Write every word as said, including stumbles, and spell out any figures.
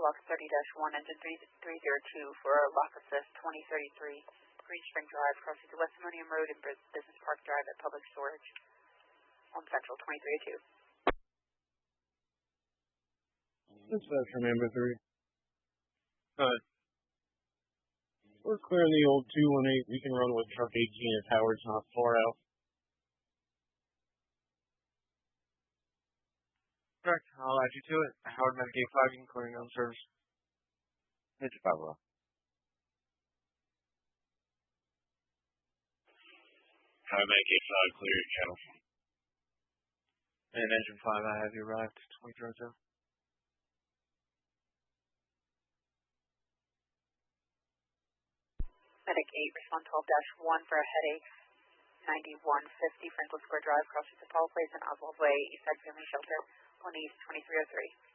Block thirty dash one, engine three three zero two for lock assist twenty thirty-three, Green Spring Drive, crossing to West Ammonium Road and Business Park Drive at Public Storage on Central twenty-three oh two. Dispatch from Amber three. Hi. We're clearing the old two one eight. We can run with truck eighteen if Howard's not far out. Correct. I'll add you to it. Howard Medicaid five, you can clear your own service. Major five well. Howard Medicaid five, clear your cattle. And Engine five, I have you arrived. twenty-three oh two. Medic eight, respond twelve dash one for a headache, ninety-one fifty Franklin Square Drive, crossing to Paul Place and Oswald Way, Eastside Family Shelter, on East twenty-three oh three.